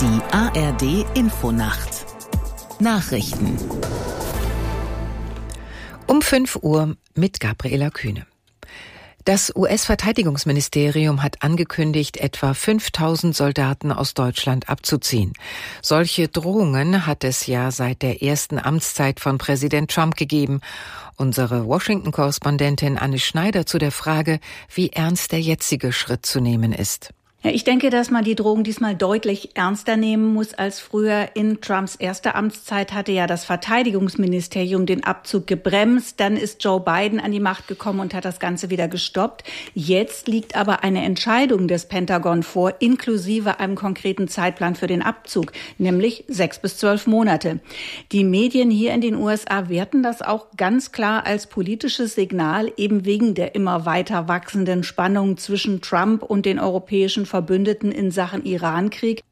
Die ARD Infonacht. Nachrichten. Um 5 Uhr mit Gabriela Kühne. Das US-Verteidigungsministerium hat angekündigt, etwa 5.000 Soldaten aus Deutschland abzuziehen. Solche Drohungen hat es ja seit der ersten Amtszeit von Präsident Trump gegeben. Unsere Washington-Korrespondentin Anne Schneider zu der Frage, wie ernst der jetzige Schritt zu nehmen ist. Ja, ich denke, dass man die Drohung diesmal deutlich ernster nehmen muss als früher. In Trumps erster Amtszeit hatte ja das Verteidigungsministerium den Abzug gebremst. Dann ist Joe Biden an die Macht gekommen und hat das Ganze wieder gestoppt. Jetzt liegt aber eine Entscheidung des Pentagon vor, inklusive einem konkreten Zeitplan für den Abzug, nämlich 6 bis 12 Monate. Die Medien hier in den USA werten das auch ganz klar als politisches Signal, eben wegen der immer weiter wachsenden Spannung zwischen Trump und den europäischen Verbündeten in Sachen Irankrieg.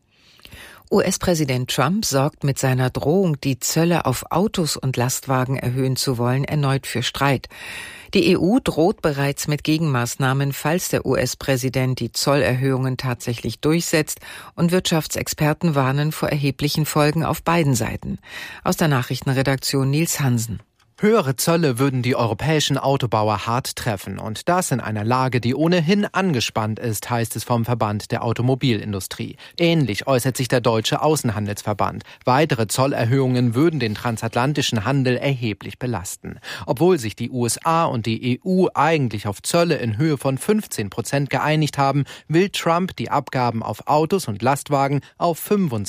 US-Präsident Trump sorgt mit seiner Drohung, die Zölle auf Autos und Lastwagen erhöhen zu wollen, erneut für Streit. Die EU droht bereits mit Gegenmaßnahmen, falls der US-Präsident die Zollerhöhungen tatsächlich durchsetzt, und Wirtschaftsexperten warnen vor erheblichen Folgen auf beiden Seiten. Aus der Nachrichtenredaktion Nils Hansen. Höhere Zölle würden die europäischen Autobauer hart treffen, und das in einer Lage, die ohnehin angespannt ist, heißt es vom Verband der Automobilindustrie. Ähnlich äußert sich der Deutsche Außenhandelsverband. Weitere Zollerhöhungen würden den transatlantischen Handel erheblich belasten. Obwohl sich die USA und die EU eigentlich auf Zölle in Höhe von 15% geeinigt haben, will Trump die Abgaben auf Autos und Lastwagen auf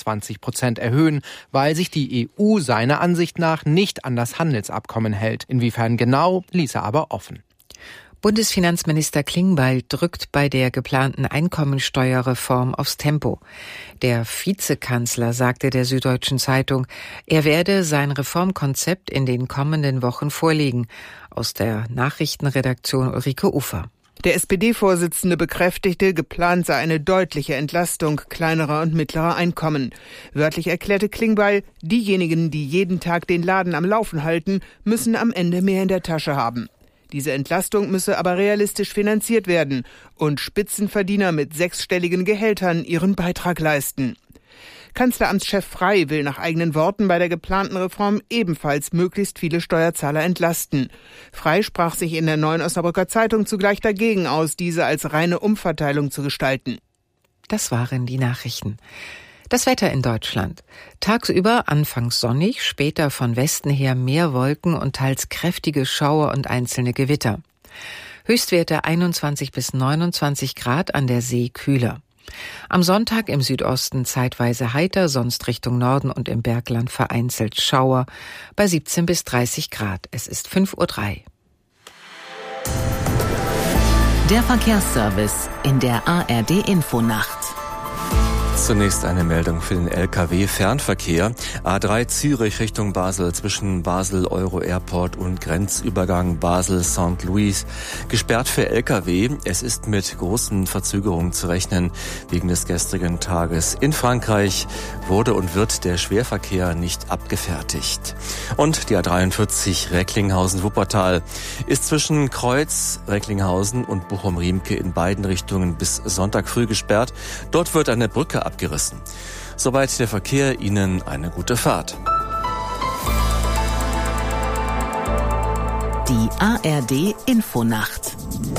25% erhöhen, weil sich die EU seiner Ansicht nach nicht an das Handelsabkommen hält. Inwiefern genau, ließ er aber offen. Bundesfinanzminister Klingbeil drückt bei der geplanten Einkommensteuerreform aufs Tempo. Der Vizekanzler sagte der Süddeutschen Zeitung, er werde sein Reformkonzept in den kommenden Wochen vorlegen. Aus der Nachrichtenredaktion Ulrike Ufer. Der SPD-Vorsitzende bekräftigte, geplant sei eine deutliche Entlastung kleinerer und mittlerer Einkommen. Wörtlich erklärte Klingbeil, diejenigen, die jeden Tag den Laden am Laufen halten, müssen am Ende mehr in der Tasche haben. Diese Entlastung müsse aber realistisch finanziert werden und Spitzenverdiener mit 6-stelligen Gehältern ihren Beitrag leisten. Kanzleramtschef Frey will nach eigenen Worten bei der geplanten Reform ebenfalls möglichst viele Steuerzahler entlasten. Frey sprach sich in der Neuen Osnabrücker Zeitung zugleich dagegen aus, diese als reine Umverteilung zu gestalten. Das waren die Nachrichten. Das Wetter in Deutschland. Tagsüber anfangs sonnig, später von Westen her mehr Wolken und teils kräftige Schauer und einzelne Gewitter. Höchstwerte 21 bis 29 Grad, an der See kühler. Am Sonntag im Südosten zeitweise heiter, sonst Richtung Norden und im Bergland vereinzelt Schauer bei 17 bis 30 Grad. Es ist 5:03 Uhr. Der Verkehrsservice in der ARD Infonacht. Zunächst eine Meldung für den LKW-Fernverkehr. A3 Zürich Richtung Basel zwischen Basel Euro Airport und Grenzübergang Basel-St. Louis. Gesperrt für LKW. Es ist mit großen Verzögerungen zu rechnen wegen des gestrigen Tages. In Frankreich wurde und wird der Schwerverkehr nicht abgefertigt. Und die A43 Recklinghausen-Wuppertal ist zwischen Kreuz, Recklinghausen und Bochum-Riemke in beiden Richtungen bis Sonntag früh gesperrt. Dort wird eine Brücke abgerissen. Soweit der Verkehr, Ihnen eine gute Fahrt. Die ARD Infonacht.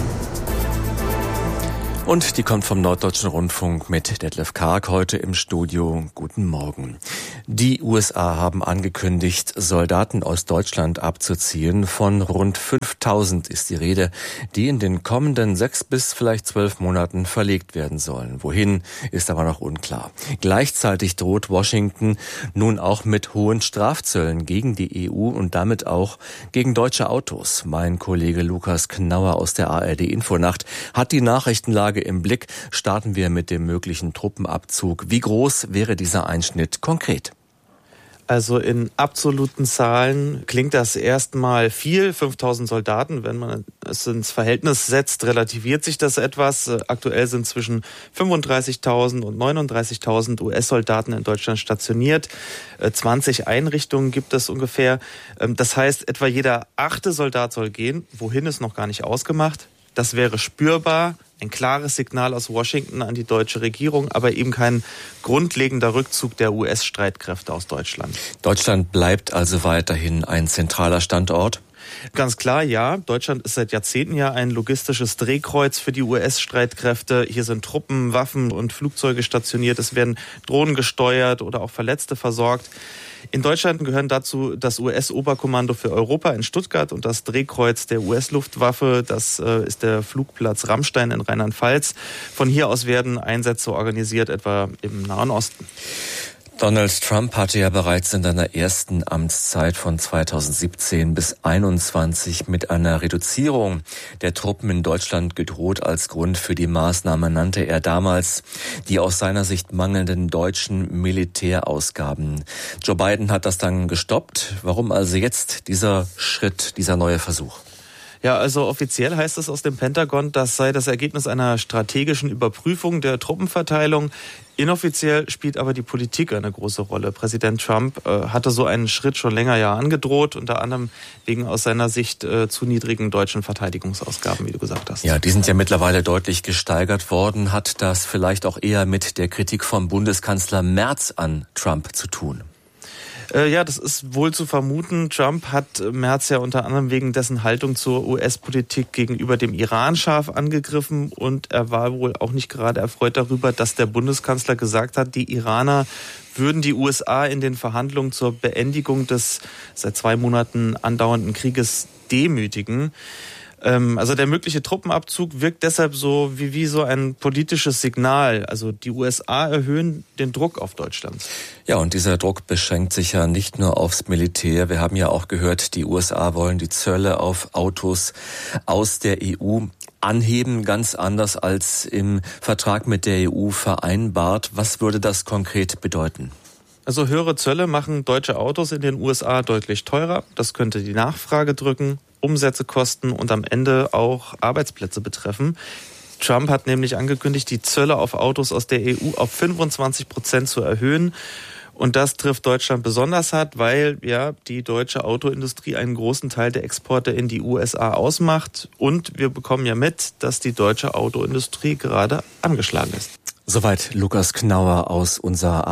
Und die kommt vom Norddeutschen Rundfunk mit Detlef Karg heute im Studio. Guten Morgen. Die USA haben angekündigt, Soldaten aus Deutschland abzuziehen. Von rund 5.000 ist die Rede, die in den kommenden 6 bis vielleicht 12 Monaten verlegt werden sollen. Wohin, ist aber noch unklar. Gleichzeitig droht Washington nun auch mit hohen Strafzöllen gegen die EU und damit auch gegen deutsche Autos. Mein Kollege Lukas Knauer aus der ARD Infonacht hat die Nachrichtenlage im Blick. Starten wir mit dem möglichen Truppenabzug. Wie groß wäre dieser Einschnitt konkret? Also in absoluten Zahlen klingt das erstmal viel, 5.000 Soldaten. Wenn man es ins Verhältnis setzt, relativiert sich das etwas. Aktuell sind zwischen 35.000 und 39.000 US-Soldaten in Deutschland stationiert. 20 Einrichtungen gibt es ungefähr. Das heißt, etwa jeder 8. Soldat soll gehen. Wohin ist noch gar nicht ausgemacht. Das wäre spürbar, ein klares Signal aus Washington an die deutsche Regierung, aber eben kein grundlegender Rückzug der US-Streitkräfte aus Deutschland. Deutschland bleibt also weiterhin ein zentraler Standort? Ganz klar, ja. Deutschland ist seit Jahrzehnten ja ein logistisches Drehkreuz für die US-Streitkräfte. Hier sind Truppen, Waffen und Flugzeuge stationiert. Es werden Drohnen gesteuert oder auch Verletzte versorgt. In Deutschland gehören dazu das US-Oberkommando für Europa in Stuttgart und das Drehkreuz der US-Luftwaffe. Das ist der Flugplatz Ramstein in Rheinland-Pfalz. Von hier aus werden Einsätze organisiert, etwa im Nahen Osten. Donald Trump hatte ja bereits in seiner ersten Amtszeit von 2017 bis 2021 mit einer Reduzierung der Truppen in Deutschland gedroht. Als Grund für die Maßnahme nannte er damals die aus seiner Sicht mangelnden deutschen Militärausgaben. Joe Biden hat das dann gestoppt. Warum also jetzt dieser Schritt, dieser neue Versuch? Ja, also offiziell heißt es aus dem Pentagon, das sei das Ergebnis einer strategischen Überprüfung der Truppenverteilung. Inoffiziell spielt aber die Politik eine große Rolle. Präsident Trump hatte so einen Schritt schon länger angedroht, unter anderem wegen aus seiner Sicht zu niedrigen deutschen Verteidigungsausgaben, wie du gesagt hast. Ja, die sind ja mittlerweile deutlich gesteigert worden. Hat das vielleicht auch eher mit der Kritik vom Bundeskanzler Merz an Trump zu tun? Ja, das ist wohl zu vermuten. Trump hat Merz ja unter anderem wegen dessen Haltung zur US-Politik gegenüber dem Iran scharf angegriffen und er war wohl auch nicht gerade erfreut darüber, dass der Bundeskanzler gesagt hat, die Iraner würden die USA in den Verhandlungen zur Beendigung des seit 2 Monaten andauernden Krieges demütigen. Also der mögliche Truppenabzug wirkt deshalb so wie so ein politisches Signal. Also die USA erhöhen den Druck auf Deutschland. Ja, und dieser Druck beschränkt sich ja nicht nur aufs Militär. Wir haben ja auch gehört, die USA wollen die Zölle auf Autos aus der EU anheben, ganz anders als im Vertrag mit der EU vereinbart. Was würde das konkret bedeuten? Also höhere Zölle machen deutsche Autos in den USA deutlich teurer. Das könnte die Nachfrage drücken, Umsätze kosten und am Ende auch Arbeitsplätze betreffen. Trump hat nämlich angekündigt, die Zölle auf Autos aus der EU auf 25% zu erhöhen. Und das trifft Deutschland besonders hart, weil ja die deutsche Autoindustrie einen großen Teil der Exporte in die USA ausmacht. Und wir bekommen ja mit, dass die deutsche Autoindustrie gerade angeschlagen ist. Soweit Lukas Knauer aus unserer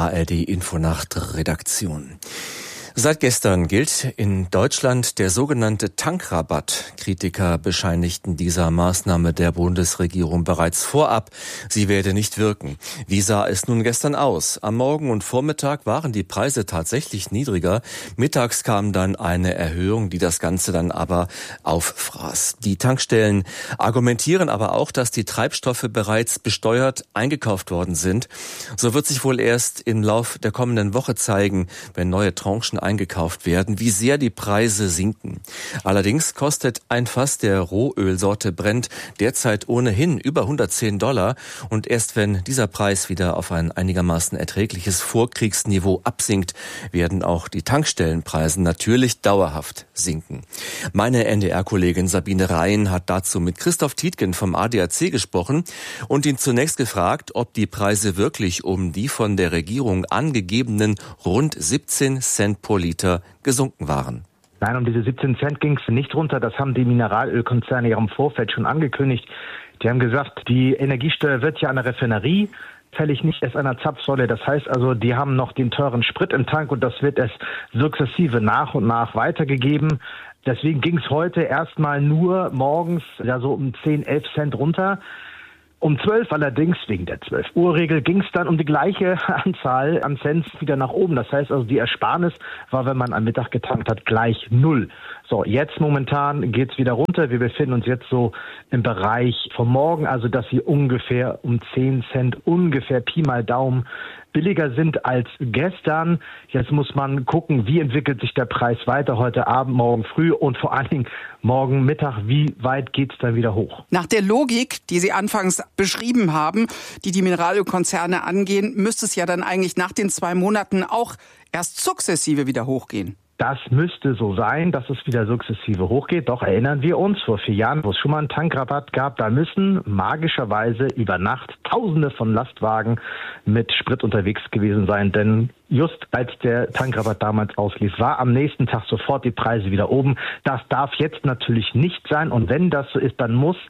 ARD-Infonacht-Redaktion. Seit gestern gilt in Deutschland der sogenannte Tankrabatt. Kritiker bescheinigten dieser Maßnahme der Bundesregierung bereits vorab, sie werde nicht wirken. Wie sah es nun gestern aus? Am Morgen und Vormittag waren die Preise tatsächlich niedriger. Mittags kam dann eine Erhöhung, die das Ganze dann aber auffraß. Die Tankstellen argumentieren aber auch, dass die Treibstoffe bereits besteuert eingekauft worden sind. So wird sich wohl erst im Lauf der kommenden Woche zeigen, wenn neue Tranchen eingekauft werden, wie sehr die Preise sinken. Allerdings kostet ein Fass der Rohölsorte Brent derzeit ohnehin über $110 und erst wenn dieser Preis wieder auf ein einigermaßen erträgliches Vorkriegsniveau absinkt, werden auch die Tankstellenpreise natürlich dauerhaft sinken. Meine NDR-Kollegin Sabine Rhein hat dazu mit Christoph Tietgen vom ADAC gesprochen und ihn zunächst gefragt, ob die Preise wirklich um die von der Regierung angegebenen rund 17 Cent pro Liter gesunken waren. Nein, um diese 17 Cent ging es nicht runter. Das haben die Mineralölkonzerne ja im Vorfeld schon angekündigt. Die haben gesagt, die Energiesteuer wird ja an der Raffinerie fällig, nicht erst an der Zapfsäule. Das heißt also, die haben noch den teuren Sprit im Tank und das wird es sukzessive nach und nach weitergegeben. Deswegen ging es heute erstmal nur morgens ja so um 10, 11 Cent runter. Um 12 allerdings, wegen der 12-Uhr-Regel, ging es dann um die gleiche Anzahl an Cent wieder nach oben. Das heißt also, die Ersparnis war, wenn man am Mittag getankt hat, gleich 0. So, jetzt momentan geht's wieder runter. Wir befinden uns jetzt so im Bereich vom Morgen, also dass sie ungefähr um 10 Cent, ungefähr Pi mal Daumen, billiger sind als gestern. Jetzt muss man gucken, wie entwickelt sich der Preis weiter heute Abend, morgen früh und vor allen Dingen morgen Mittag. Wie weit geht's dann wieder hoch? Nach der Logik, die Sie anfangs beschrieben haben, die Mineralölkonzerne angehen, müsste es ja dann eigentlich nach den 2 Monaten auch erst sukzessive wieder hochgehen. Das müsste so sein, dass es wieder sukzessive hochgeht. Doch erinnern wir uns, vor 4 Jahren, wo es schon mal einen Tankrabatt gab, da müssen magischerweise über Nacht Tausende von Lastwagen mit Sprit unterwegs gewesen sein. Denn just als der Tankrabatt damals auslief, war am nächsten Tag sofort die Preise wieder oben. Das darf jetzt natürlich nicht sein. Und wenn das so ist, dann muss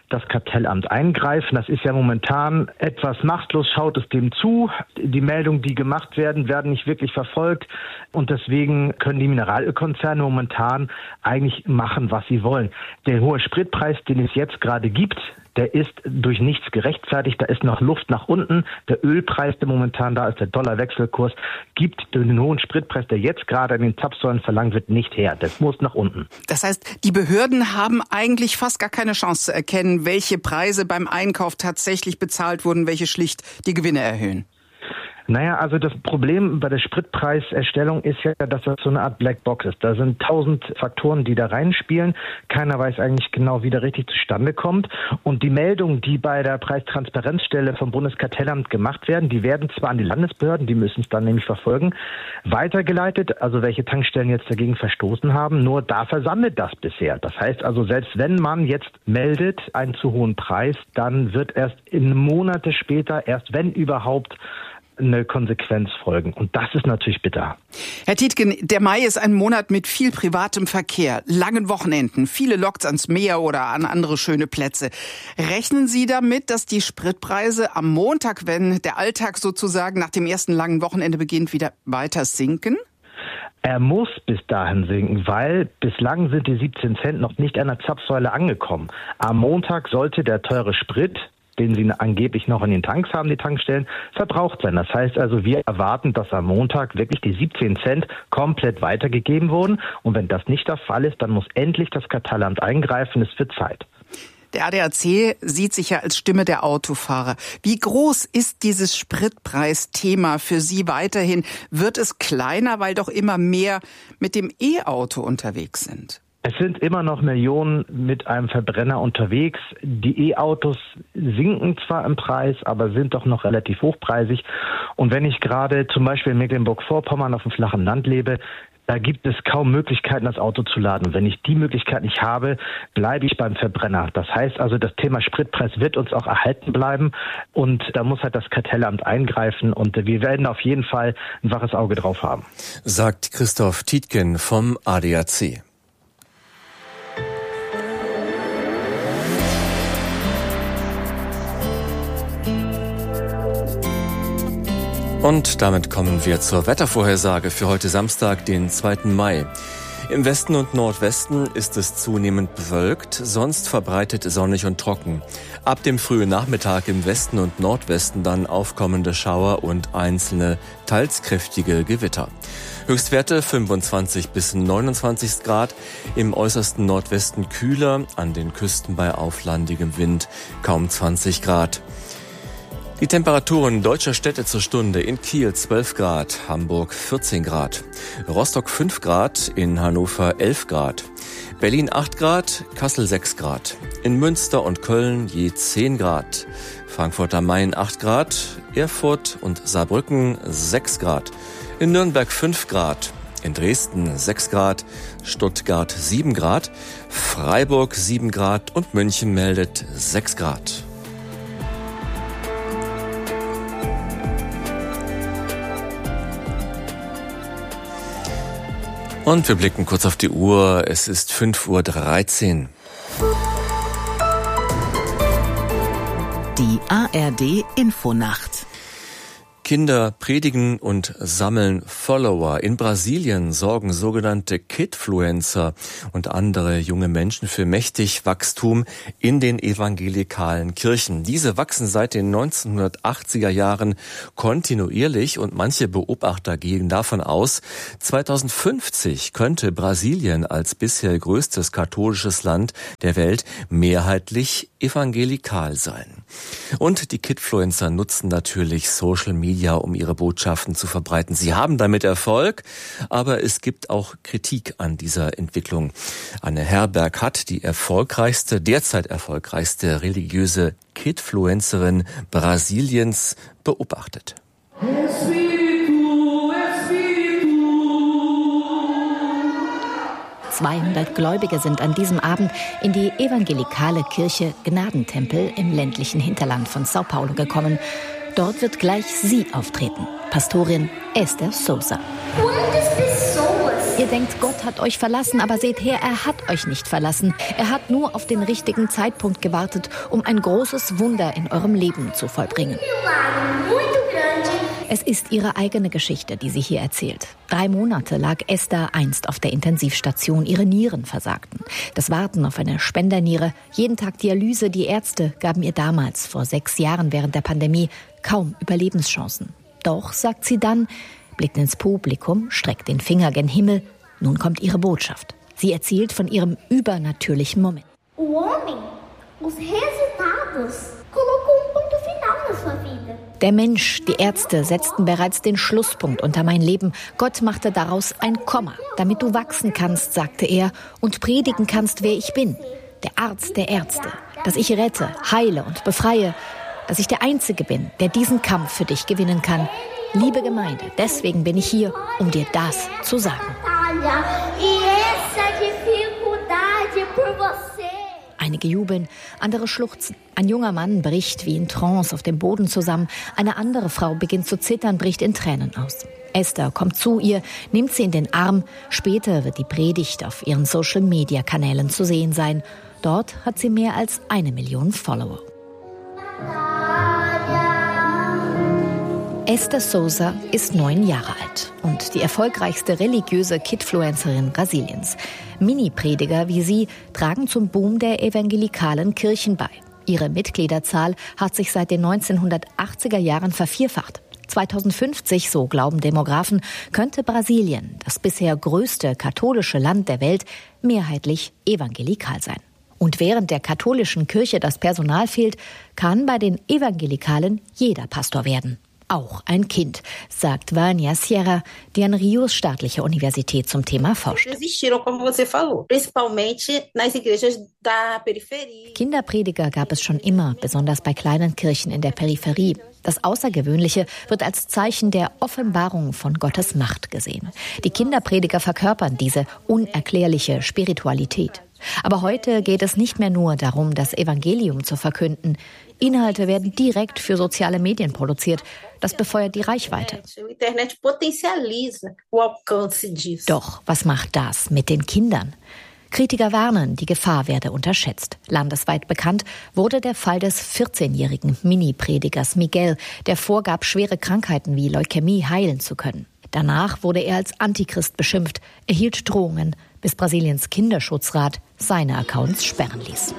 das Kartellamt eingreifen. Das ist ja momentan etwas machtlos, schaut es dem zu. Die Meldungen, die gemacht werden, werden nicht wirklich verfolgt. Und deswegen können die Mineralölkonzerne momentan eigentlich machen, was sie wollen. Der hohe Spritpreis, den es jetzt gerade gibt, der ist durch nichts gerechtfertigt. Da ist noch Luft nach unten. Der Ölpreis, der momentan da ist, der Dollarwechselkurs, gibt den hohen Spritpreis, der jetzt gerade an den Zapfsäulen verlangt wird, nicht her. Das muss nach unten. Das heißt, die Behörden haben eigentlich fast gar keine Chance zu erkennen, welche Preise beim Einkauf tatsächlich bezahlt wurden, welche schlicht die Gewinne erhöhen. Naja, also das Problem bei der Spritpreiserstellung ist ja, dass das so eine Art Blackbox ist. Da sind 1000 Faktoren, die da reinspielen. Keiner weiß eigentlich genau, wie der richtig zustande kommt. Und die Meldungen, die bei der Preistransparenzstelle vom Bundeskartellamt gemacht werden, die werden zwar an die Landesbehörden, die müssen es dann nämlich verfolgen, weitergeleitet, also welche Tankstellen jetzt dagegen verstoßen haben, nur da versammelt das bisher. Das heißt also, selbst wenn man jetzt meldet einen zu hohen Preis, dann wird erst in Monate später, erst wenn überhaupt, eine Konsequenz folgen. Und das ist natürlich bitter. Herr Tietgen, der Mai ist ein Monat mit viel privatem Verkehr, langen Wochenenden, viele Loks ans Meer oder an andere schöne Plätze. Rechnen Sie damit, dass die Spritpreise am Montag, wenn der Alltag sozusagen nach dem ersten langen Wochenende beginnt, wieder weiter sinken? Er muss bis dahin sinken, weil bislang sind die 17 Cent noch nicht an der Zapfsäule angekommen. Am Montag sollte der teure Sprit, den sie angeblich noch in den Tanks haben, die Tankstellen, verbraucht sein. Das heißt also, wir erwarten, dass am Montag wirklich die 17 Cent komplett weitergegeben wurden. Und wenn das nicht der Fall ist, dann muss endlich das Kartellamt eingreifen. Es wird Zeit. Der ADAC sieht sich ja als Stimme der Autofahrer. Wie groß ist dieses Spritpreisthema für Sie weiterhin? Wird es kleiner, weil doch immer mehr mit dem E-Auto unterwegs sind? Es sind immer noch Millionen mit einem Verbrenner unterwegs. Die E-Autos sinken zwar im Preis, aber sind doch noch relativ hochpreisig. Und wenn ich gerade zum Beispiel in Mecklenburg-Vorpommern auf dem flachen Land lebe, da gibt es kaum Möglichkeiten, das Auto zu laden. Und wenn ich die Möglichkeit nicht habe, bleibe ich beim Verbrenner. Das heißt also, das Thema Spritpreis wird uns auch erhalten bleiben. Und da muss halt das Kartellamt eingreifen. Und wir werden auf jeden Fall ein waches Auge drauf haben. Sagt Christoph Tietgen vom ADAC. Und damit kommen wir zur Wettervorhersage für heute Samstag, den 2. Mai. Im Westen und Nordwesten ist es zunehmend bewölkt, sonst verbreitet sonnig und trocken. Ab dem frühen Nachmittag im Westen und Nordwesten dann aufkommende Schauer und einzelne, teils kräftige Gewitter. Höchstwerte 25 bis 29 Grad, im äußersten Nordwesten kühler, an den Küsten bei auflandigem Wind kaum 20 Grad. Die Temperaturen deutscher Städte zur Stunde: in Kiel 12 Grad, Hamburg 14 Grad, Rostock 5 Grad, in Hannover 11 Grad, Berlin 8 Grad, Kassel 6 Grad, in Münster und Köln je 10 Grad, Frankfurt am Main 8 Grad, Erfurt und Saarbrücken 6 Grad, in Nürnberg 5 Grad, in Dresden 6 Grad, Stuttgart 7 Grad, Freiburg 7 Grad und München meldet 6 Grad. Und wir blicken kurz auf die Uhr. Es ist 5:13 Uhr. Die ARD Infonacht. Kinder predigen und sammeln Follower. In Brasilien sorgen sogenannte Kidfluencer und andere junge Menschen für mächtig Wachstum in den evangelikalen Kirchen. Diese wachsen seit den 1980er Jahren kontinuierlich und manche Beobachter gehen davon aus, 2050 könnte Brasilien als bisher größtes katholisches Land der Welt mehrheitlich evangelikal sein. Und die Kidfluencer nutzen natürlich Social Media, um ihre Botschaften zu verbreiten. Sie haben damit Erfolg, aber es gibt auch Kritik an dieser Entwicklung. Anne Herberg hat die derzeit erfolgreichste religiöse Kidfluencerin Brasiliens beobachtet. 200 Gläubige sind an diesem Abend in die evangelikale Kirche Gnadentempel im ländlichen Hinterland von São Paulo gekommen. Dort wird gleich sie auftreten, Pastorin Esther Souza. Quantas pessoas Ihr denkt, Gott hat euch verlassen, aber seht her, er hat euch nicht verlassen. Er hat nur auf den richtigen Zeitpunkt gewartet, um ein großes Wunder in eurem Leben zu vollbringen. Es ist ihre eigene Geschichte, die sie hier erzählt. 3 Monate lag Esther einst auf der Intensivstation. Ihre Nieren versagten. Das Warten auf eine Spenderniere, jeden Tag Dialyse, die Ärzte gaben ihr damals, vor 6 Jahren während der Pandemie, kaum Überlebenschancen. Doch, sagt sie dann, blickt ins Publikum, streckt den Finger gen Himmel. Nun kommt ihre Botschaft. Sie erzählt von ihrem übernatürlichen Moment. O homem, os resultados, colocou ponto final na sua vida. Der Mensch, die Ärzte setzten bereits den Schlusspunkt unter mein Leben. Gott machte daraus ein Komma, damit du wachsen kannst, sagte er, und predigen kannst, wer ich bin. Der Arzt der Ärzte, dass ich rette, heile und befreie, dass ich der Einzige bin, der diesen Kampf für dich gewinnen kann. Liebe Gemeinde, deswegen bin ich hier, um dir das zu sagen. Einige jubeln, andere schluchzen. Ein junger Mann bricht wie in Trance auf dem Boden zusammen. Eine andere Frau beginnt zu zittern, bricht in Tränen aus. Esther kommt zu ihr, nimmt sie in den Arm. Später wird die Predigt auf ihren Social-Media-Kanälen zu sehen sein. Dort hat sie mehr als 1 Million Follower. Esther Souza ist 9 Jahre alt und die erfolgreichste religiöse Kidfluencerin Brasiliens. Mini-Prediger wie sie tragen zum Boom der evangelikalen Kirchen bei. Ihre Mitgliederzahl hat sich seit den 1980er Jahren vervierfacht. 2050, so glauben Demografen, könnte Brasilien, das bisher größte katholische Land der Welt, mehrheitlich evangelikal sein. Und während der katholischen Kirche das Personal fehlt, kann bei den Evangelikalen jeder Pastor werden. Auch ein Kind, sagt Vânia Sierra, die an Rios staatliche Universität zum Thema forscht. Kinderprediger gab es schon immer, besonders bei kleinen Kirchen in der Peripherie. Das Außergewöhnliche wird als Zeichen der Offenbarung von Gottes Macht gesehen. Die Kinderprediger verkörpern diese unerklärliche Spiritualität. Aber heute geht es nicht mehr nur darum, das Evangelium zu verkünden. Inhalte werden direkt für soziale Medien produziert. Das befeuert die Reichweite. Doch was macht das mit den Kindern? Kritiker warnen, die Gefahr werde unterschätzt. Landesweit bekannt wurde der Fall des 14-jährigen Mini-Predigers Miguel, der vorgab, schwere Krankheiten wie Leukämie heilen zu können. Danach wurde er als Antichrist beschimpft, erhielt Drohungen, bis Brasiliens Kinderschutzrat seine Accounts sperren ließ.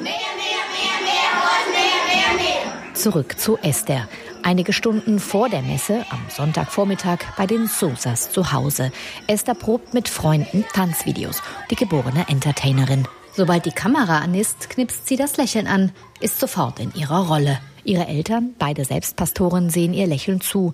Zurück zu Esther. Einige Stunden vor der Messe, am Sonntagvormittag, bei den Sousas zu Hause. Esther probt mit Freunden Tanzvideos, die geborene Entertainerin. Sobald die Kamera an ist, knipst sie das Lächeln an, ist sofort in ihrer Rolle. Ihre Eltern, beide selbst Pastoren, sehen ihr lächelnd zu.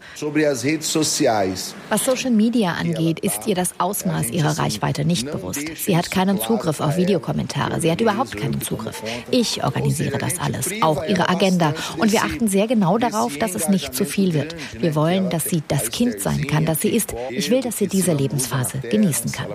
Was Social Media angeht, ist ihr das Ausmaß ihrer Reichweite nicht bewusst. Sie hat keinen Zugriff auf Videokommentare. Sie hat überhaupt keinen Zugriff. Ich organisiere das alles, auch ihre Agenda. Und wir achten sehr genau darauf, dass es nicht zu viel wird. Wir wollen, dass sie das Kind sein kann, das sie ist. Ich will, dass sie diese Lebensphase genießen kann.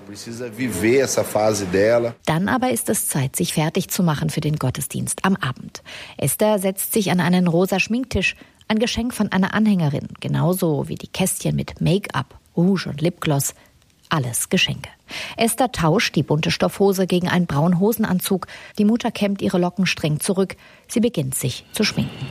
Dann aber ist es Zeit, sich fertig zu machen für den Gottesdienst am Abend. Esther setzt sich an einen rosa Schminktisch, ein Geschenk von einer Anhängerin, genauso wie die Kästchen mit Make-up, Rouge und Lipgloss. Alles Geschenke. Esther tauscht die bunte Stoffhose gegen einen braunen Hosenanzug. Die Mutter kämmt ihre Locken streng zurück. Sie beginnt sich zu schminken.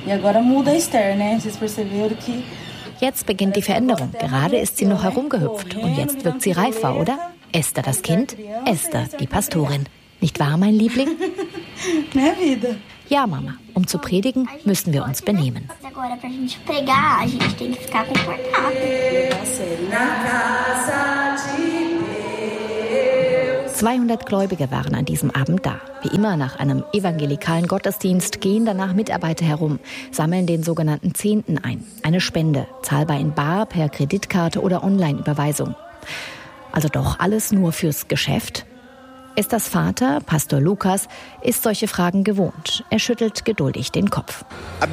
Jetzt beginnt die Veränderung. Gerade ist sie noch herumgehüpft und jetzt wirkt sie reifer, oder? Esther das Kind, Esther die Pastorin. Nicht wahr, mein Liebling? Ja, Mama. Um zu predigen, müssen wir uns benehmen. 200 Gläubige waren an diesem Abend da. Wie immer nach einem evangelikalen Gottesdienst gehen danach Mitarbeiter herum, sammeln den sogenannten Zehnten ein. Eine Spende, zahlbar in bar, per Kreditkarte oder Online-Überweisung. Also doch alles nur fürs Geschäft? Esters Vater, Pastor Lukas, ist solche Fragen gewohnt. Er schüttelt geduldig den Kopf.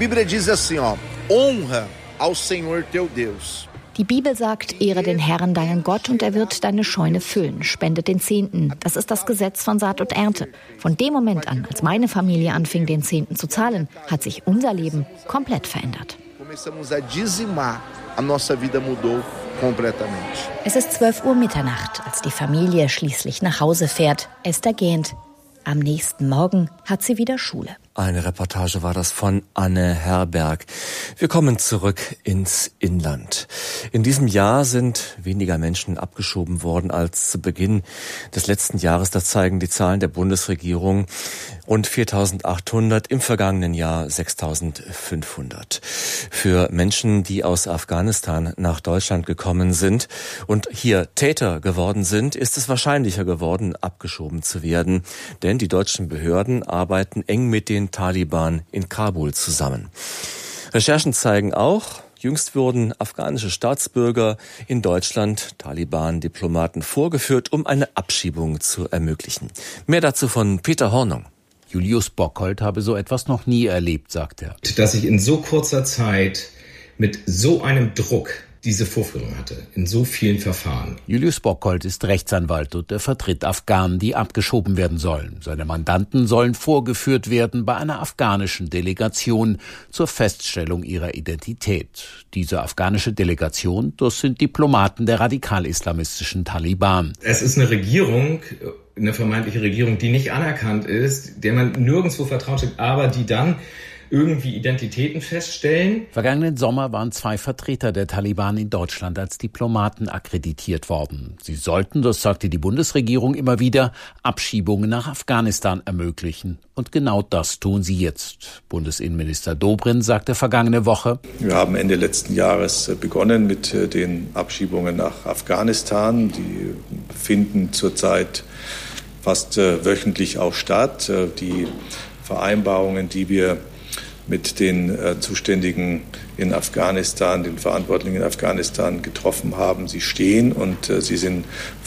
Die Bibel sagt, ehre den Herrn, deinen Gott, und er wird deine Scheune füllen. Spende den Zehnten. Das ist das Gesetz von Saat und Ernte. Von dem Moment an, als meine Familie anfing, den Zehnten zu zahlen, hat sich unser Leben komplett verändert. Es ist 12 Uhr Mitternacht, als die Familie schließlich nach Hause fährt. Esther gähnt. Am nächsten Morgen hat sie wieder Schule. Eine Reportage war das von Anne Herberg. Wir kommen zurück ins Inland. In diesem Jahr sind weniger Menschen abgeschoben worden als zu Beginn des letzten Jahres. Das zeigen die Zahlen der Bundesregierung. Rund 4.800, im vergangenen Jahr 6.500. Für Menschen, die aus Afghanistan nach Deutschland gekommen sind und hier Täter geworden sind, ist es wahrscheinlicher geworden, abgeschoben zu werden. Denn die deutschen Behörden arbeiten eng mit den Taliban in Kabul zusammen. Recherchen zeigen auch, jüngst wurden afghanische Staatsbürger in Deutschland Taliban-Diplomaten vorgeführt, um eine Abschiebung zu ermöglichen. Mehr dazu von Peter Hornung. Julius Bockhold habe so etwas noch nie erlebt, sagt er. Dass ich in so kurzer Zeit mit so einem Druck diese Vorführung hatte, in so vielen Verfahren. Julius Bockhold ist Rechtsanwalt und er vertritt Afghanen, die abgeschoben werden sollen. Seine Mandanten sollen vorgeführt werden bei einer afghanischen Delegation zur Feststellung ihrer Identität. Diese afghanische Delegation, das sind Diplomaten der radikal-islamistischen Taliban. Es ist eine Regierung, eine vermeintliche Regierung, die nicht anerkannt ist, der man nirgendwo Vertrauen schenkt, aber die dann irgendwie Identitäten feststellen. Vergangenen Sommer waren 2 Vertreter der Taliban in Deutschland als Diplomaten akkreditiert worden. Sie sollten, das sagte die Bundesregierung immer wieder, Abschiebungen nach Afghanistan ermöglichen. Und genau das tun sie jetzt. Bundesinnenminister Dobrindt sagte vergangene Woche: Wir haben Ende letzten Jahres begonnen mit den Abschiebungen nach Afghanistan. Die finden zurzeit fast wöchentlich auch statt. Die Vereinbarungen, die wir mit den Zuständigen in Afghanistan, den Verantwortlichen in Afghanistan getroffen haben. Sie stehen und sie sind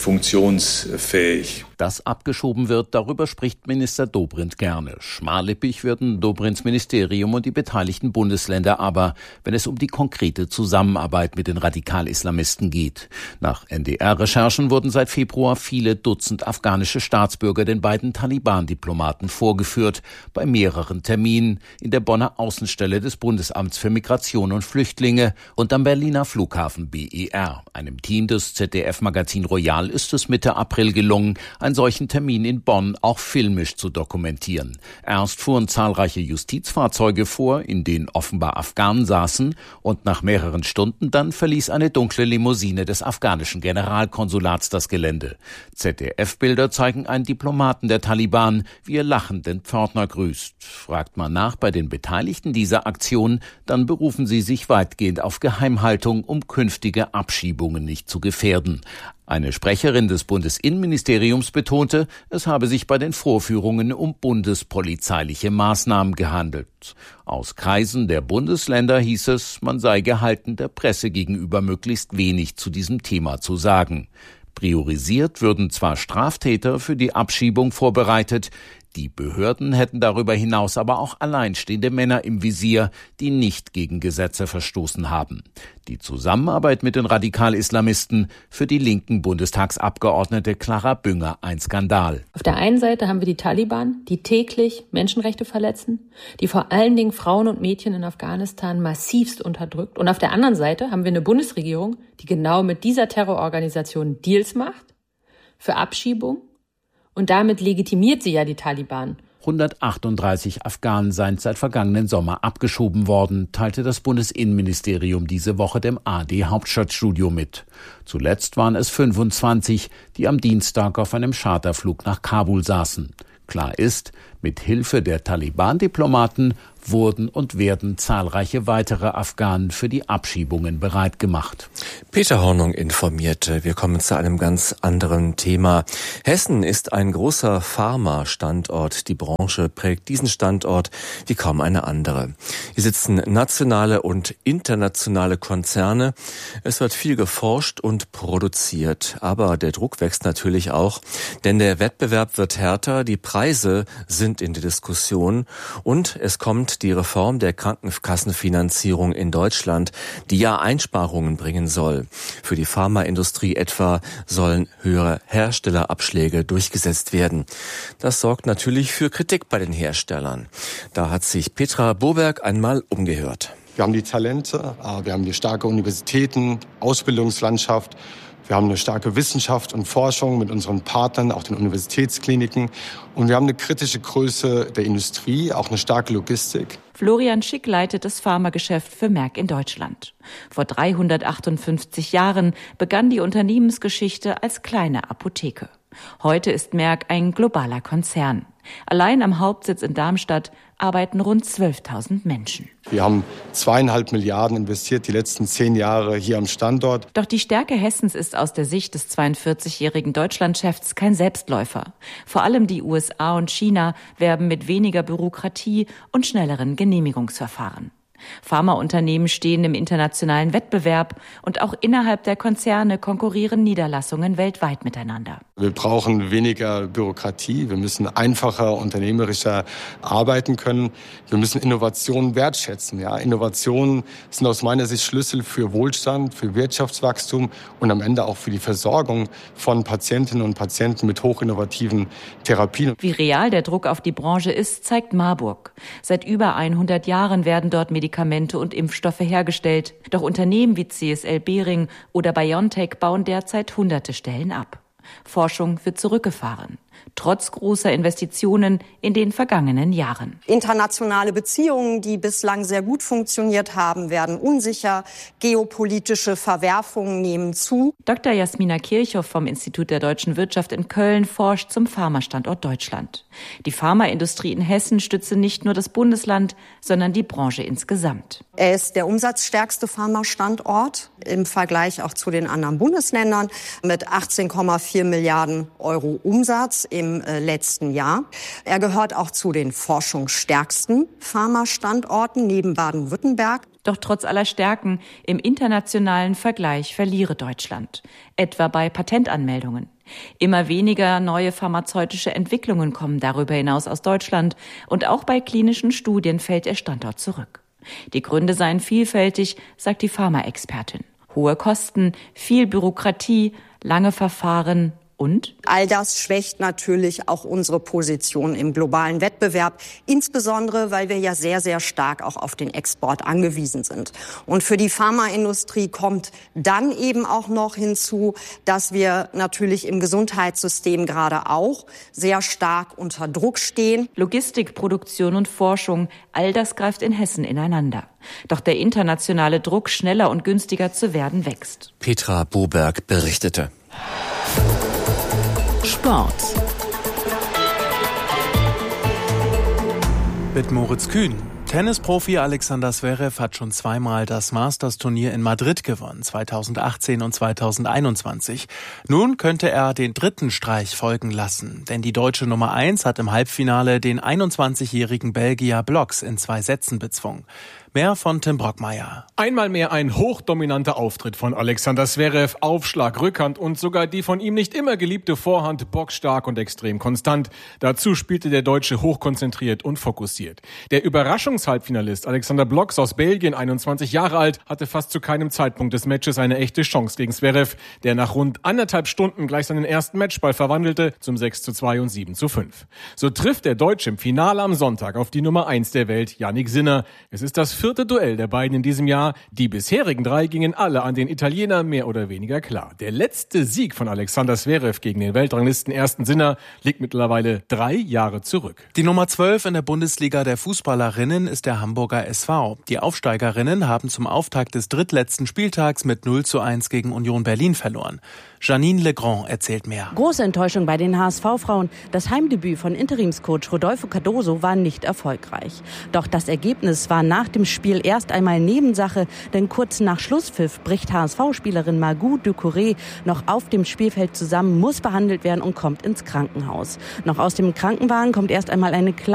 funktionsfähig. Dass abgeschoben wird, darüber spricht Minister Dobrindt gerne. Schmallippig würden Dobrindts Ministerium und die beteiligten Bundesländer aber, wenn es um die konkrete Zusammenarbeit mit den Radikal-Islamisten geht. Nach NDR-Recherchen wurden seit Februar viele Dutzend afghanische Staatsbürger den beiden Taliban-Diplomaten vorgeführt, bei mehreren Terminen in der Bonner Außenstelle des Bundesamts für Migration und Flüchtlinge und am Berliner Flughafen BER. Einem Team des ZDF-Magazin Royal ist es Mitte April gelungen, einen solchen Termin in Bonn auch filmisch zu dokumentieren. Erst fuhren zahlreiche Justizfahrzeuge vor, in denen offenbar Afghanen saßen, und nach mehreren Stunden dann verließ eine dunkle Limousine des afghanischen Generalkonsulats das Gelände. ZDF-Bilder zeigen einen Diplomaten der Taliban, wie er lachend den Pförtner grüßt. Fragt man nach bei den Beteiligten dieser Aktion, dann berufen sie sich weitgehend auf Geheimhaltung, um künftige Abschiebungen nicht zu gefährden. Eine Sprecherin des Bundesinnenministeriums betonte, es habe sich bei den Vorführungen um bundespolizeiliche Maßnahmen gehandelt. Aus Kreisen der Bundesländer hieß es, man sei gehalten, der Presse gegenüber möglichst wenig zu diesem Thema zu sagen. Priorisiert würden zwar Straftäter für die Abschiebung vorbereitet, die Behörden hätten darüber hinaus aber auch alleinstehende Männer im Visier, die nicht gegen Gesetze verstoßen haben. Die Zusammenarbeit mit den Radikal-Islamisten, für die linken Bundestagsabgeordnete Clara Bünger ein Skandal. Auf der einen Seite haben wir die Taliban, die täglich Menschenrechte verletzen, die vor allen Dingen Frauen und Mädchen in Afghanistan massivst unterdrückt. Und auf der anderen Seite haben wir eine Bundesregierung, die genau mit dieser Terrororganisation Deals macht für Abschiebung. Und damit legitimiert sie ja die Taliban. 138 Afghanen seien seit vergangenen Sommer abgeschoben worden, teilte das Bundesinnenministerium diese Woche dem ARD-Hauptstadtstudio mit. Zuletzt waren es 25, die am Dienstag auf einem Charterflug nach Kabul saßen. Klar ist, mit Hilfe der Taliban-Diplomaten wurden und werden zahlreiche weitere Afghanen für die Abschiebungen bereit gemacht. Peter Hornung informierte. Wir kommen zu einem ganz anderen Thema. Hessen ist ein großer Pharma-Standort. Die Branche prägt diesen Standort wie kaum eine andere. Hier sitzen nationale und internationale Konzerne. Es wird viel geforscht und produziert. Aber der Druck wächst natürlich auch, denn der Wettbewerb wird härter, die Preise sind in der Diskussion und es kommt die Reform der Krankenkassenfinanzierung in Deutschland, die ja Einsparungen bringen soll. Für die Pharmaindustrie etwa sollen höhere Herstellerabschläge durchgesetzt werden. Das sorgt natürlich für Kritik bei den Herstellern. Da hat sich Petra Boberg einmal umgehört. Wir haben die Talente, wir haben die starke Universitäten, Ausbildungslandschaft. Wir haben eine starke Wissenschaft und Forschung mit unseren Partnern, auch den Universitätskliniken. Und wir haben eine kritische Größe der Industrie, auch eine starke Logistik. Florian Schick leitet das Pharmageschäft für Merck in Deutschland. Vor 358 Jahren begann die Unternehmensgeschichte als kleine Apotheke. Heute ist Merck ein globaler Konzern. Allein am Hauptsitz in Darmstadt arbeiten rund 12.000 Menschen. Wir haben 2,5 Milliarden investiert die letzten 10 Jahre hier am Standort. Doch die Stärke Hessens ist aus der Sicht des 42-jährigen Deutschlandchefs kein Selbstläufer. Vor allem die USA und China werben mit weniger Bürokratie und schnelleren Genehmigungsverfahren. Pharmaunternehmen stehen im internationalen Wettbewerb und auch innerhalb der Konzerne konkurrieren Niederlassungen weltweit miteinander. Wir brauchen weniger Bürokratie, wir müssen einfacher, unternehmerischer arbeiten können. Wir müssen Innovationen wertschätzen. Ja, Innovationen sind aus meiner Sicht Schlüssel für Wohlstand, für Wirtschaftswachstum und am Ende auch für die Versorgung von Patientinnen und Patienten mit hochinnovativen Therapien. Wie real der Druck auf die Branche ist, zeigt Marburg. Seit über 100 Jahren werden dort Medikamente und Impfstoffe hergestellt. Doch Unternehmen wie CSL Behring oder BioNTech bauen derzeit hunderte Stellen ab. Forschung wird zurückgefahren, trotz großer Investitionen in den vergangenen Jahren. Internationale Beziehungen, die bislang sehr gut funktioniert haben, werden unsicher. Geopolitische Verwerfungen nehmen zu. Dr. Jasmina Kirchhoff vom Institut der deutschen Wirtschaft in Köln forscht zum Pharmastandort Deutschland. Die Pharmaindustrie in Hessen stütze nicht nur das Bundesland, sondern die Branche insgesamt. Er ist der umsatzstärkste Pharmastandort im Vergleich auch zu den anderen Bundesländern mit 18,4 Milliarden Euro Umsatz im letzten Jahr. Er gehört auch zu den forschungsstärksten Pharmastandorten neben Baden-Württemberg. Doch trotz aller Stärken im internationalen Vergleich verliere Deutschland, etwa bei Patentanmeldungen. Immer weniger neue pharmazeutische Entwicklungen kommen darüber hinaus aus Deutschland und auch bei klinischen Studien fällt der Standort zurück. Die Gründe seien vielfältig, sagt die Pharmaexpertin. Hohe Kosten, viel Bürokratie, lange Verfahren und? All das schwächt natürlich auch unsere Position im globalen Wettbewerb, insbesondere weil wir ja sehr, sehr stark auch auf den Export angewiesen sind. Und für die Pharmaindustrie kommt dann eben auch noch hinzu, dass wir natürlich im Gesundheitssystem gerade auch sehr stark unter Druck stehen. Logistik, Produktion und Forschung, all das greift in Hessen ineinander. Doch der internationale Druck, schneller und günstiger zu werden, wächst. Petra Boberg berichtete. Sport. Mit Moritz Kühn. Tennisprofi Alexander Zverev hat schon zweimal das Masters-Turnier in Madrid gewonnen, 2018 und 2021. Nun könnte er den dritten Streich folgen lassen, denn die deutsche Nummer 1 hat im Halbfinale den 21-jährigen Belgier Blocks in 2 Sätzen bezwungen. Mehr von Tim Brockmeier. Einmal mehr ein hochdominanter Auftritt von Alexander Zverev. Aufschlag, Rückhand und sogar die von ihm nicht immer geliebte Vorhand boxstark und extrem konstant. Dazu spielte der Deutsche hochkonzentriert und fokussiert. Der Überraschungshalbfinalist Alexander Blocks aus Belgien, 21 Jahre alt, hatte fast zu keinem Zeitpunkt des Matches eine echte Chance gegen Zverev, der nach rund 1,5 Stunden gleich seinen ersten Matchball verwandelte zum 6:2 und 7:5. So trifft der Deutsche im Finale am Sonntag auf die Nummer 1 der Welt, Jannik Sinner. Es ist das 4. Duell der beiden in diesem Jahr. Die bisherigen 3 gingen alle an den Italiener mehr oder weniger klar. Der letzte Sieg von Alexander Zverev gegen den Weltranglisten ersten Sinner liegt mittlerweile 3 Jahre zurück. Die Nummer 12 in der Bundesliga der Fußballerinnen ist der Hamburger SV. Die Aufsteigerinnen haben zum Auftakt des drittletzten Spieltags mit 0:1 gegen Union Berlin verloren. Janine Legrand erzählt mehr. Große Enttäuschung bei den HSV-Frauen. Das Heimdebüt von Interimscoach Rodolfo Cardoso war nicht erfolgreich. Doch das Ergebnis war nach dem Spiel erst einmal Nebensache, denn kurz nach Schlusspfiff bricht HSV-Spielerin Margot Ducouré noch auf dem Spielfeld zusammen, muss behandelt werden und kommt ins Krankenhaus. Noch aus dem Krankenwagen kommt erst einmal eine